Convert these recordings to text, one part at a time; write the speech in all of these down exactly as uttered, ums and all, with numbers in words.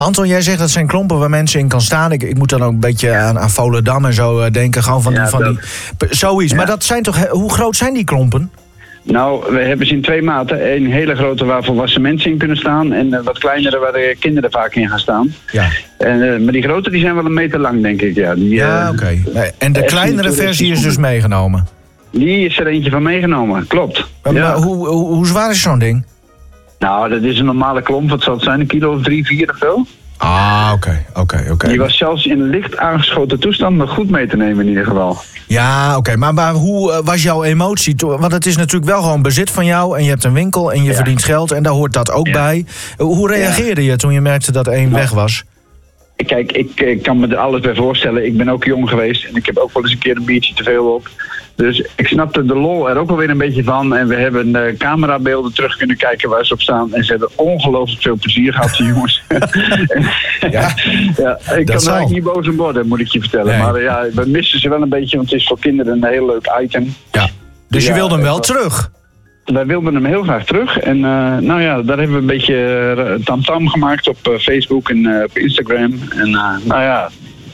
Anton, jij zegt dat zijn klompen waar mensen in kan staan. Ik, ik moet dan ook een beetje aan, aan Volendam en zo uh, denken. Gewoon van, ja, die, van dat, die... Zoiets. Ja. Maar dat zijn toch... Hoe groot zijn die klompen? Nou, we hebben ze in twee maten. Een hele grote waar volwassen mensen in kunnen staan. En uh, wat kleinere waar de kinderen vaak in gaan staan. Ja. En, uh, maar die grote die zijn wel een meter lang, denk ik. Ja, die, ja uh, oké. Okay. En de kleinere versie is dus meegenomen? Die is er eentje van meegenomen, klopt. Maar, ja. maar hoe, hoe, hoe zwaar is zo'n ding? Nou, dat is een normale klomp. Wat zal het zijn? Een kilo of drie, vier of zo? Ah, oké, okay, oké, okay, oké. Okay. Die was zelfs in licht aangeschoten toestand nog goed mee te nemen in ieder geval. Ja, oké. Okay. Maar, maar hoe uh, was jouw emotie? Want het is natuurlijk wel gewoon bezit van jou. En je hebt een winkel en je ja. verdient geld. En daar hoort dat ook ja. bij. Hoe reageerde ja. je toen je merkte dat één nou, weg was? Kijk, ik, ik kan me er alles bij voorstellen. Ik ben ook jong geweest. En ik heb ook wel eens een keer een biertje te veel op. Dus ik snapte de lol er ook wel weer een beetje van. En we hebben uh, camerabeelden terug kunnen kijken waar ze op staan. En ze hebben ongelooflijk veel plezier gehad, die jongens. ja, ja, ik kan er eigenlijk niet boos om worden, moet ik je vertellen. Nee. Maar uh, ja, we missen ze wel een beetje, want het is voor kinderen een heel leuk item. Ja. Dus je ja, wilde hem wel uh, terug? Wij wilden hem heel graag terug. En uh, nou ja, daar hebben we een beetje uh, tamtam gemaakt op uh, Facebook en uh, op Instagram. En uh, nou ja...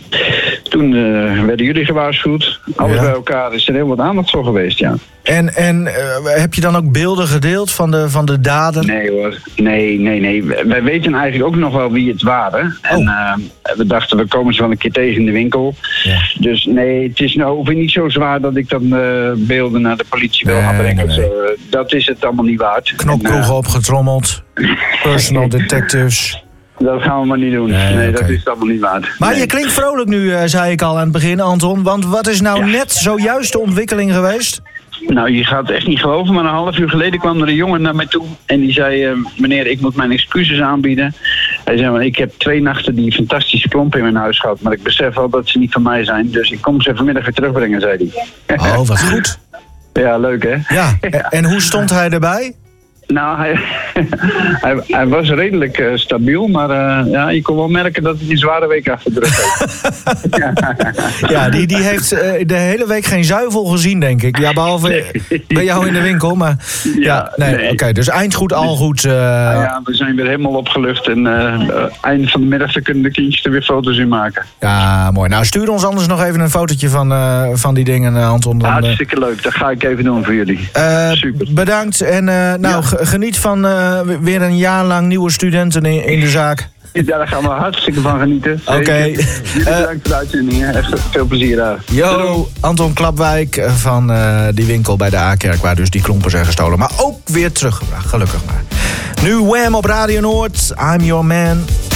Toen uh, werden jullie gewaarschuwd. Alles ja. bij elkaar is er heel wat aandacht voor geweest, ja. En, en uh, heb je dan ook beelden gedeeld van de, van de daden? Nee hoor, nee, nee, nee. Wij weten eigenlijk ook nog wel wie het waren. En uh, we dachten, we komen ze wel een keer tegen in de winkel. Ja. Dus nee, het is nou niet zo zwaar dat ik dan uh, beelden naar de politie wil gaan brengen. Nee, nee. Zo, uh, dat is het allemaal niet waard. Knopkroegen uh, opgetrommeld, personal detectives... Dat gaan we maar niet doen. Nee, nee okay. Dat is het allemaal niet waard. Maar nee. je klinkt vrolijk nu, uh, zei ik al aan het begin, Anton. Want wat is nou ja. net zojuist de ontwikkeling geweest? Nou, je gaat het echt niet geloven, maar een half uur geleden kwam er een jongen naar mij toe. En die zei, uh, meneer, ik moet mijn excuses aanbieden. Hij zei, ik heb twee nachten die fantastische klompen in mijn huis gehad. Maar ik besef wel dat ze niet van mij zijn. Dus ik kom ze vanmiddag weer terugbrengen, zei hij. Oh, wat goed. Ja, leuk hè? Ja, en hoe stond hij erbij? Nou, hij, hij, hij was redelijk uh, stabiel, maar uh, ja, je kon wel merken dat hij een zware week achter de rug heeft. ja, ja die, die heeft uh, de hele week geen zuivel gezien, denk ik. Ja, behalve nee. bij jou in de winkel, maar... Ja, ja nee, nee. Oké, okay, dus eind goed, al goed. Uh... Nou ja, we zijn weer helemaal opgelucht en uh, uh, eind van de middag kunnen de kindjes er weer foto's in maken. Ja, mooi. Nou, stuur ons anders nog even een fotootje van, uh, van die dingen, uh, Anton. Dan, uh... Hartstikke leuk, dat ga ik even doen voor jullie. Uh, Super. Bedankt en uh, nou... Ja. Geniet van uh, weer een jaar lang nieuwe studenten in, in de zaak. Ja, daar gaan we hartstikke van genieten. Oké. Okay. Jullie bedankt voor de uitzending. Echt veel plezier daar. Yo, Anton Klapwijk van uh, die winkel bij de A-kerk... waar dus die klompen zijn gestolen. Maar ook weer teruggebracht, gelukkig maar. Nu Wham op Radio Noord. I'm Your Man.